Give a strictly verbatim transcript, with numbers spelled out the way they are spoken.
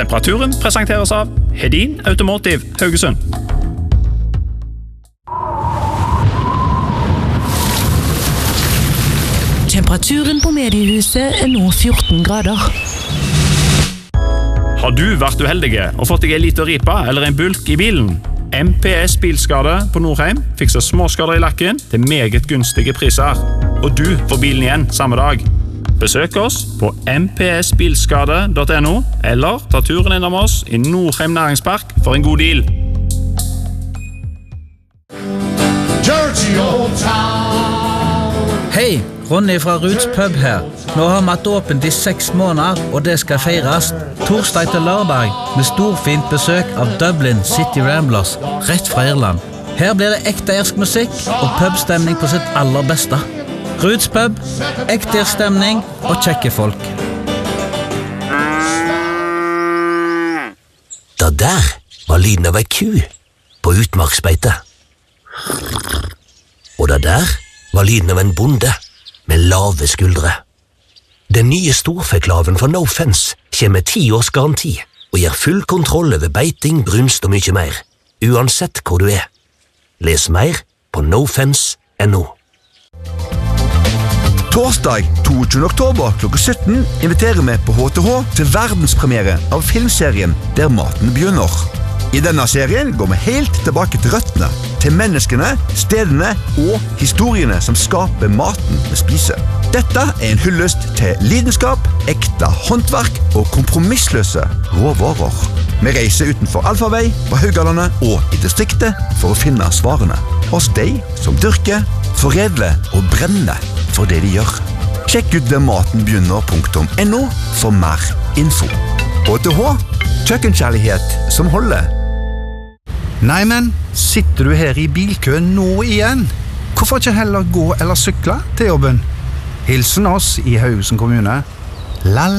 Temperaturen presenteres av Hedin Automotive Haugesund. Temperaturen på mediehuset er nå fjorten grader. Har du vært uheldige og fått deg en liten ripa eller en bulk i bilen? M P S Bilskade på Nordheim fikser småskader i lakken til meget gunstige priser. Og du får bilen igjen samme dag. Besøk oss på m p s bilskade punktum n o eller ta turen innom oss i Nordheim Næringspark for en god deal. Hei, Ronny fra Ruths Pub her. Nå har vi hatt åpent i seks måneder, og det skal feires. Torsdag til lørdag med storfint besøk av Dublin City Ramblers, rett fra Irland. Her blir det ekte irsk musikk og pubstemning på sitt aller beste. Ruths Pub, ekte irsk stemning og kjekke folk. Da der var lyden av ei ku på utmarksbeite. Og da der var lyden av en bonde med lave skuldre. Den nye storfeklaven fra No Fence kommer med ti års garanti og gir full kontroll over beiting, brunst og mye mer, uansett hvor du er. Les mer på nofence punktum no. Torsdag toogtyvende oktober klokka sytten inviterer vi på H T H til verdenspremiere av filmserien Der maten begynner. I denne serien går vi helt tilbake til røttene, til menneskene, stedene og historiene som skaper maten vi spiser. Dette er en hyllest til lidenskap, ekte håndverk og kompromissløse råvarer. Vi reiser utenfor Alfarvei, på Haugalandet og i distriktet for å finne svarene hos de som dyrker, foredler og brenner for det de gjør. Sjekk ut der maten begynner punktum n o for mer info. H T H, kjøkkenkjærlighet som holder. Nei, men sitter du her i bilkøen nå igjen? Hvorfor ikke heller gå eller sykle til jobben? Hilsen oss i Haugesund kommune. La